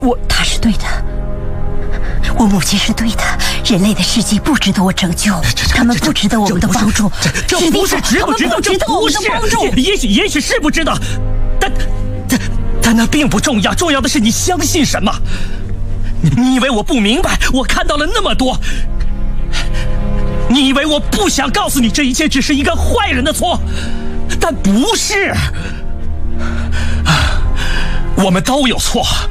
他是对的，我母亲是对的，人类的世界不值得我拯救，他们不值得我们的帮助。 这不是值不值得，这不是帮助。 也许是不值得，但那并不重要，重要的是你相信什么。你以为我不明白？我看到了那么多。你以为我不想告诉你这一切只是一个坏人的错？但不是，我们都有错。